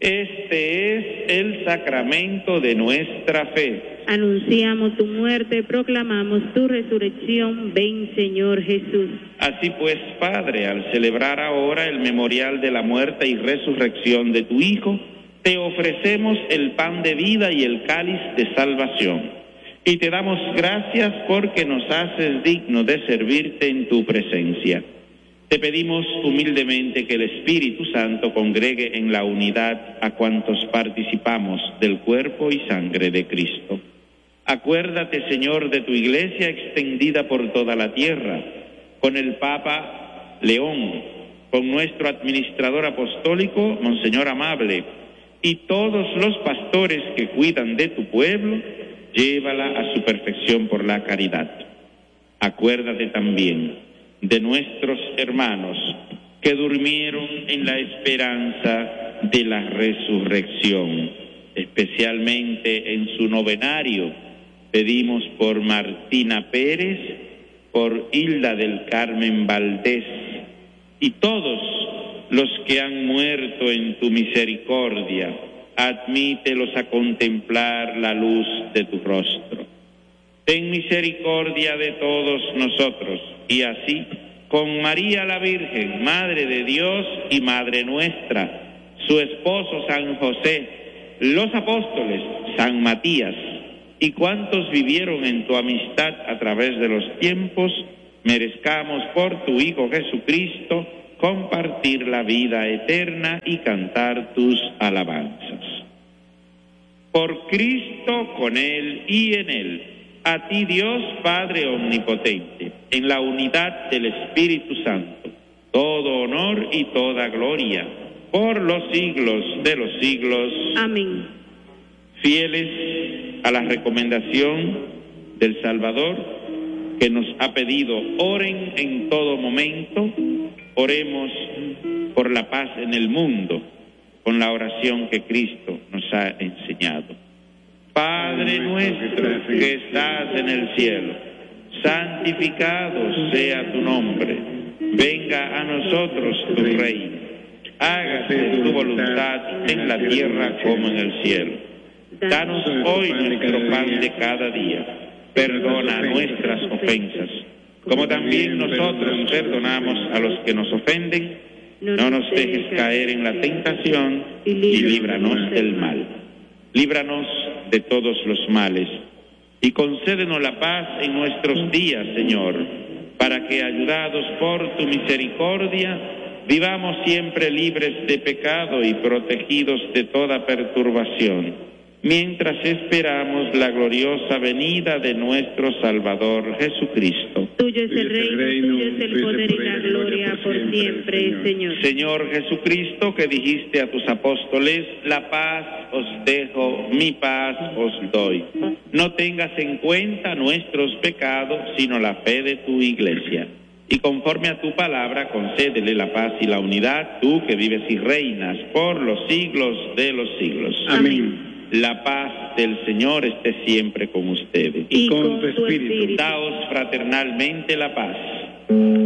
Este es el sacramento de nuestra fe. Anunciamos tu muerte, proclamamos tu resurrección. Ven, Señor Jesús. Así pues, Padre, al celebrar ahora el memorial de la muerte y resurrección de tu Hijo, te ofrecemos el pan de vida y el cáliz de salvación. Y te damos gracias porque nos haces digno de servirte en tu presencia. Te pedimos humildemente que el Espíritu Santo congregue en la unidad a cuantos participamos del cuerpo y sangre de Cristo. Acuérdate, Señor, de tu Iglesia extendida por toda la tierra, con el Papa León, con nuestro administrador apostólico, Monseñor Amable, y todos los pastores que cuidan de tu pueblo, llévala a su perfección por la caridad. Acuérdate también de nuestros hermanos que durmieron en la esperanza de la resurrección, especialmente en su novenario. Pedimos por Martina Pérez, por Hilda del Carmen Valdés y todos los que han muerto en tu misericordia. Admítelos a contemplar la luz de tu rostro. Ten misericordia de todos nosotros, y así, con María la Virgen, Madre de Dios y Madre nuestra, su esposo San José, los apóstoles, San Matías, y cuantos vivieron en tu amistad a través de los tiempos, merezcamos por tu Hijo Jesucristo compartir la vida eterna y cantar tus alabanzas. Por Cristo, con Él y en Él, a ti Dios Padre Omnipotente, en la unidad del Espíritu Santo, todo honor y toda gloria, por los siglos de los siglos. Amén. Fieles a la recomendación del Salvador, que nos ha pedido, oren en todo momento, oremos por la paz en el mundo, con la oración que Cristo nos ha enseñado. Padre nuestro que estás en el cielo, santificado sea tu nombre. Venga a nosotros tu reino. Hágase tu voluntad en la tierra como en el cielo. Danos hoy nuestro pan de cada día. Perdona nuestras ofensas, como también nosotros perdonamos a los que nos ofenden. No nos dejes caer en la tentación y líbranos del mal. Líbranos de todos los males y concédenos la paz en nuestros días, Señor, para que, ayudados por tu misericordia, vivamos siempre libres de pecado y protegidos de toda perturbación, mientras esperamos la gloriosa venida de nuestro Salvador Jesucristo. Tuyo es el reino, tuyo es el poder y la gloria por siempre, Señor. Señor Jesucristo, que dijiste a tus apóstoles, la paz os dejo, mi paz os doy. No tengas en cuenta nuestros pecados, sino la fe de tu Iglesia. Y conforme a tu palabra, concédele la paz y la unidad, tú que vives y reinas por los siglos de los siglos. Amén. La paz del Señor esté siempre con ustedes. Y con tu espíritu. Daos fraternalmente la paz.